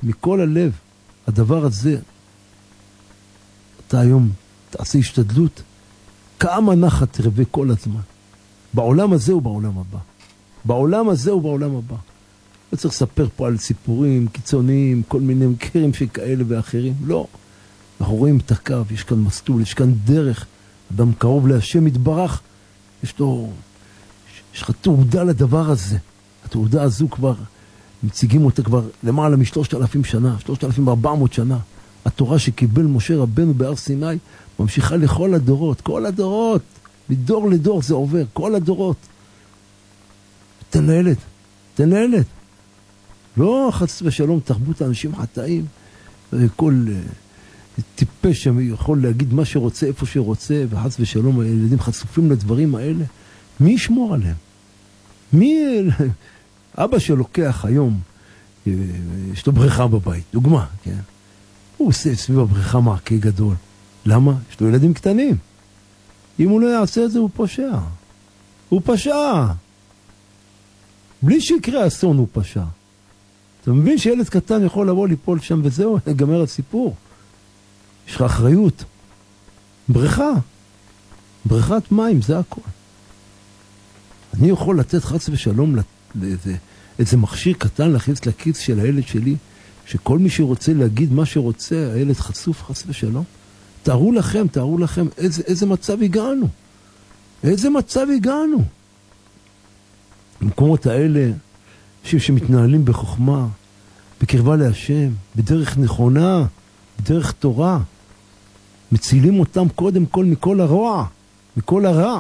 מכל הלב, הדבר הזה, אתה היום תעשה השתדלות, כמה נחת תרווה כל הזמן. בעולם הזה ובעולם הבא. בעולם הזה ובעולם הבא. לא צריך לספר פה על סיפורים קיצוניים, כל מיני מקרים שכאלה ואחרים. לא. אנחנו רואים את הקו, יש כאן מסלול, יש כאן דרך. אדם קרוב להשם יתברך, יש לך תעודה לדבר הזה. התעודה הזו כבר, מציגים אותה כבר למעלה מ3,000 שנה, 3,400 שנה. התורה שקיבל משה רבנו בהר סיני, ממשיכה לכל הדורות, כל הדורות. מדור לדור זה עובר, כל הדורות. תן לילד. לא חס ושלום תרבות האנשים חטאים, כל טיפש שיכול להגיד מה שרוצה, איפה שרוצה, וחס ושלום הילדים חשופים לדברים האלה. מי ישמור עליהם? אבא שלוקח היום, יש לו בריכה בבית, דוגמה, כן? הוא עושה סביב הבריכה מעקה גדול. למה? יש לו ילדים קטנים. אם הוא לא יעשה את זה, הוא פושע. הוא פשע. בלי שיקרה אסון הוא פשע. אתה מבין שילד קטן יכול לבוא ליפול שם וזהו, נגמר הסיפור. יש לך אחריות. בריכת מים, זה הכל. אני יכול לתת חס ושלום איזה מכשיר קטן להכניס לכיס של הילד שלי, שכל מי שרוצה להגיד מה שרוצה, הילד חשוף חס ושלום. תארו לכם איזה מצב הגענו. במקומות האלה, אנשים שמתנהלים בחוכמה, בקרבה להשם, בדרך נכונה, בדרך תורה, מצילים אותם קודם כל מכל הרע.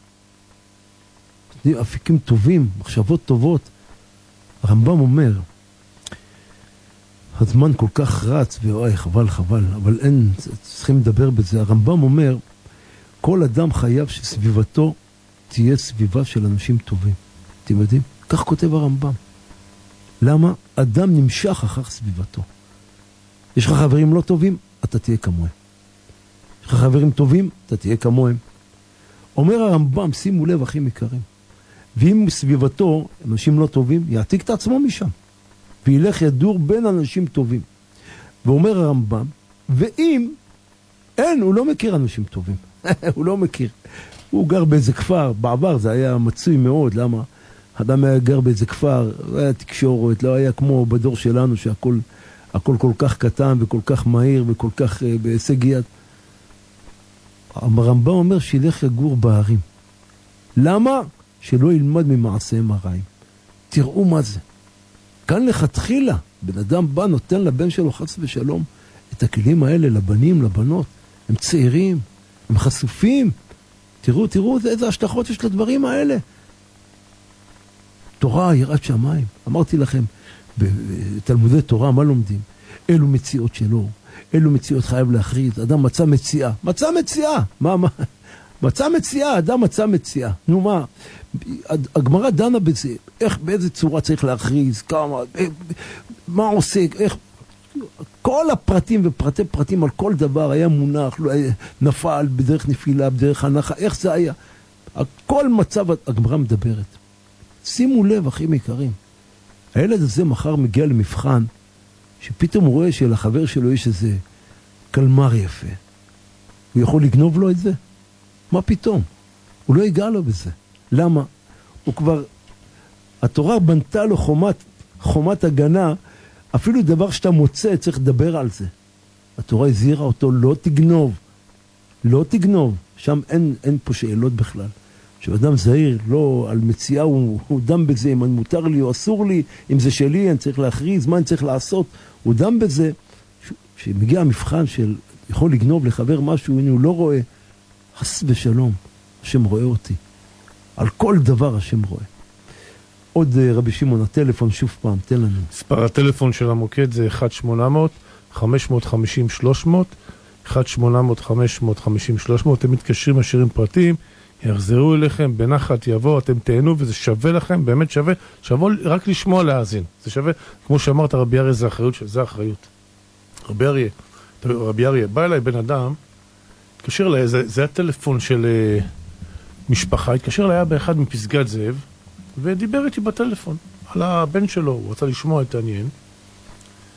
אפיקים טובים, מחשבות טובות. הרמב"ם אומר, הזמן כל כך רץ, ואוי, חבל, אבל צריכים לדבר בזה. הרמב"ם אומר, כל אדם חייב שסביבתו תהיה סביבה של אנשים טובים. אתם יודעים? כך כותב הרמב"ם. למה? אדם נמשך אחר סביבתו. יש לך חברים לא טובים, אתה תהיה כמוהם. יש לך חברים טובים, אתה תהיה כמוהם. אומר הרמב"ם, שימו לב אחים יקרים, ואם סביבתו אנשים לא טובים, יעתיק את עצמו משם. וילך ידור בין אנשים טובים. ואומר הרמב"ם, ואם אין, הוא לא מכיר אנשים טובים. הוא לא מכיר. הוא גר באיזה כפר, בעבר זה היה מצוי מאוד, למה? אדם היה גר באיזה כפר, לא היה תקשורת, לא היה כמו בדור שלנו שהכל כל כך קטן וכל כך מהיר וכל כך בהישג יד. הרמב"ם אומר שילך יגור בערים. למה? שלא ילמד ממעשיהם הרעים. תראו מה זה. כאן לכתחילה, בן אדם בא, נותן לבן שלו חס ושלום את הכלים האלה לבנים, לבנות. הם צעירים, הם חשופים. תראו איזה השלכות יש לדברים האלה. תורה, יראת שמיים. אמרתי לכם, בתלמודי תורה, מה לומדים? אלו מציאות שלו, אלו מציאות חייב להכריז. אדם מצא מציאה. מצא מציאה, אדם מצא מציאה. נו מה? הגמרא דנה בזה, באיזה צורה צריך להכריז, כמה, מה עושה, איך, כל הפרטים ופרטי פרטים על כל דבר היה מונח, נפל בדרך נפילה, בדרך הנחה, איך זה היה? כל מצב הגמרא מדברת. שימו לב, אחים יקרים, הילד הזה מחר מגיע למבחן, שפתאום הוא רואה שלחבר שלו יש איזה קלמר יפה. הוא יכול לגנוב לו את זה? מה פתאום? הוא לא ייגע לו בזה. למה? הוא כבר, התורה בנתה לו חומת הגנה, אפילו דבר שאתה מוצא, צריך לדבר על זה. התורה הזהירה אותו, לא תגנוב. שם אין פה שאלות בכלל. כשאדם זהיר, לא על מציאה, הוא דם בזה, אם מותר לי או אסור לי, אם זה שלי, אני צריך להכריז, מה אני צריך לעשות, הוא דם בזה. שמגיע המבחן של יכול לגנוב לחבר משהו, הנה הוא לא רואה, חס ושלום, השם רואה אותי. על כל דבר השם רואה. עוד רבי שמעון, הטלפון שוב פעם, תן לנו. מספר הטלפון של המוקד זה 1-800-550-300, 1-800-550-300, אתם מתקשרים לשירים פרטיים, יחזרו אליכם, בנחת יבוא, אתם תהנו וזה שווה לכם, באמת שווה רק לשמוע להאזין. זה שווה, כמו שאמרת רבי אריה, זה אחריות, זה אחריות. רבי אריה, בא אליי בן אדם, התקשר אליי, זה הטלפון של משפחה, התקשר אליי באחד מפסגת זאב, ודיבר איתי בטלפון על הבן שלו, הוא רצה לשמוע את העניין.